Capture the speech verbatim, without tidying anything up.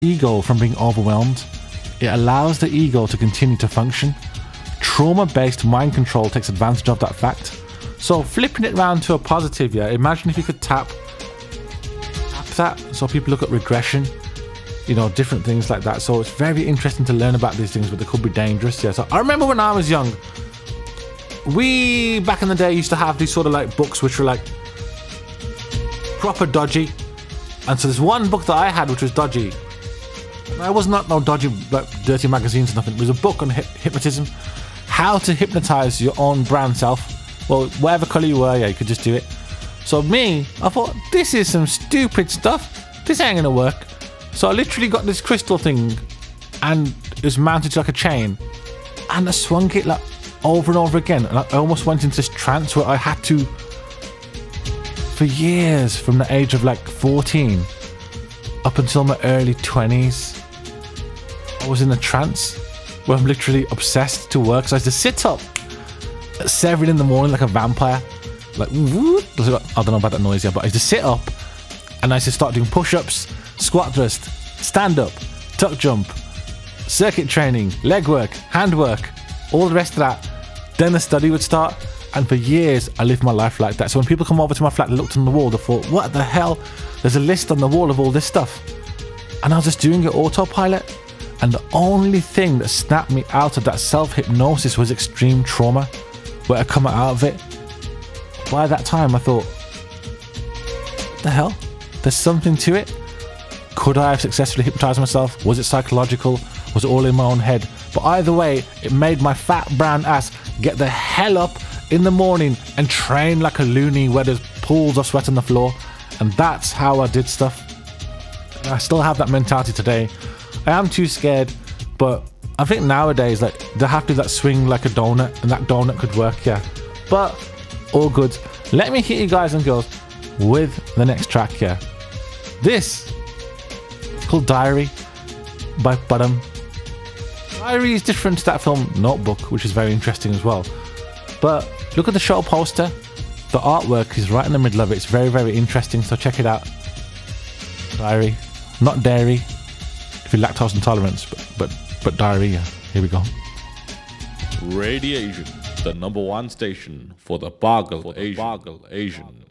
ego from being overwhelmed. It allows the ego to continue to function. Trauma-based mind control takes advantage of that fact. So flipping it around to a positive, yeah, imagine if you could tap, tap that. So people look at regression, you know, different things like that. So it's very interesting to learn about these things, but they could be dangerous. Yeah. So I remember when I was young, we back in the day used to have these sort of like books which were like proper dodgy. And so there's one book that I had which was dodgy. I was not no dodgy, like dirty magazines or nothing. It was a book on hip hypnotism, how to hypnotize your own brand self. Well, whatever color you were, yeah, you could just do it. So me, I thought, this is some stupid stuff. This ain't gonna work. So I literally got this crystal thing and it was mounted to like a chain. And I swung it like over and over again. And I almost went into this trance where I had to, for years, from the age of like fourteen up until my early twenties, I was in a trance where I'm literally obsessed to work. So I used to sit up at seven in the morning like a vampire, like whoop. I don't know about that noise yet, but I used to sit up and I used to start doing push-ups, squat thrust, stand up, tuck jump, circuit training, leg work, hand work, all the rest of that. Then the study would start, and for years I lived my life like that. So when people come over to my flat, they looked on the wall, they thought, what the hell? There's a list on the wall of all this stuff. And I was just doing it autopilot. And the only thing that snapped me out of that self-hypnosis was extreme trauma, where I come out of it. By that time I thought, what the hell? There's something to it. Could I have successfully hypnotized myself? Was it psychological? Was it all in my own head? But either way, it made my fat brown ass get the hell up in the morning and train like a loony where there's pools of sweat on the floor. And that's how I did stuff. And I still have that mentality today. I am too scared, but I think nowadays, like, they have to that swing like a donut, and that donut could work, yeah. But all good. Let me hit you guys and girls with the next track, yeah. This is called Diary by Budham. Diary is different to that film Notebook, which is very interesting as well. But look at the show poster. The artwork is right in the middle of it. It's very, very interesting, so check it out. Diary, not dairy, if you're lactose intolerant, but, but, but diarrhea. Here we go. Radiation, the number one station for the Boggle Asian. Boggle Asian.